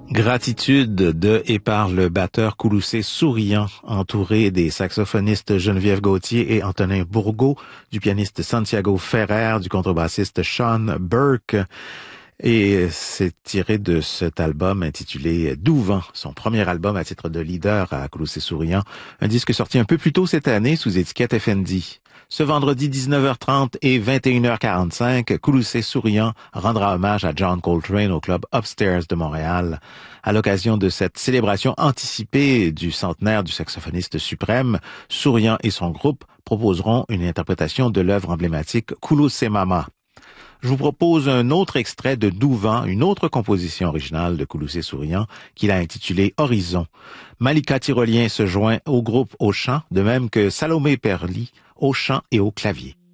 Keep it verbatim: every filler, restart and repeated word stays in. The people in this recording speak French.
Gratitude de et par le batteur Kouloussé Souriant, entouré des saxophonistes Geneviève Gauthier et Antonin Bourgault, du pianiste Santiago Ferrer, du contrebassiste Sean Burke. Et c'est tiré de cet album intitulé Douvent, son premier album à titre de leader à Kouloussé Souriant, un disque sorti un peu plus tôt cette année sous étiquette F N D. Ce vendredi dix-neuf heures trente et vingt et une heures quarante-cinq, Kouloussé Souriant rendra hommage à John Coltrane au club Upstairs de Montréal. À l'occasion de cette célébration anticipée du centenaire du saxophoniste suprême, Souriant et son groupe proposeront une interprétation de l'œuvre emblématique Kouloussé Mama. Je vous propose un autre extrait de Douvent, une autre composition originale de Kouloussé Souriant qu'il a intitulée Horizon. Malika Tyrolien se joint au groupe au chant, de même que Salomé Perly au chant et au clavier.